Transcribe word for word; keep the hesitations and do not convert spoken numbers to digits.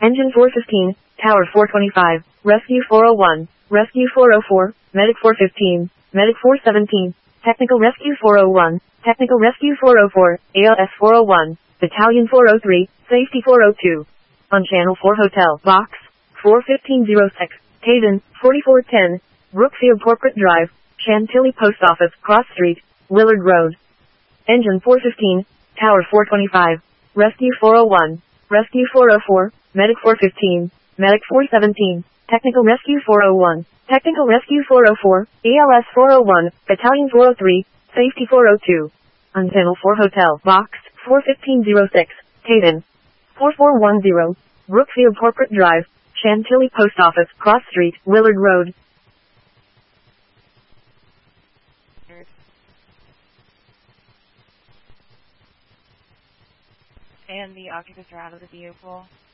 Engine four fifteen, Tower four twenty-five, Rescue four oh one, Rescue four oh four, Medic four fifteen, Medic four seventeen, Technical Rescue four oh one, Technical Rescue four oh four, A L S four oh one, Battalion four oh three, Safety four oh two. On Channel four Hotel, Box four fifteen oh six, Caden, forty-four ten, Brookfield Corporate Drive, Chantilly Post Office, Cross Street, Willard Road. Engine four fifteen, Tower four twenty-five, Rescue four oh one, Rescue four oh four, Medic four fifteen, Medic four seventeen, Technical Rescue four oh one, Technical Rescue four oh four, A L S four oh one, Battalion four oh three, Safety four oh two. On Channel four Hotel, Box four fifteen oh six, Caden, four four one zero, Brookfield Corporate Drive, Chantilly Post Office, Cross Street, Willard Road. And the occupants are out of the vehicle.